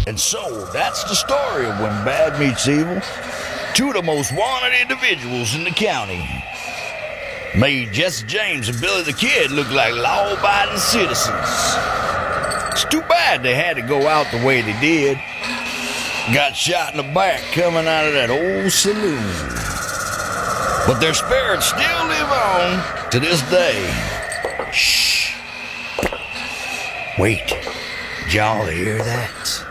And so, that's the story of when bad meets evil. Two of the most wanted individuals in the county made Jesse James and Billy the Kid look like law-abiding citizens. It's too bad they had to go out the way they did. Got shot in the back coming out of that old saloon. But their spirits still live on to this day. Shh. Wait, did y'all hear that?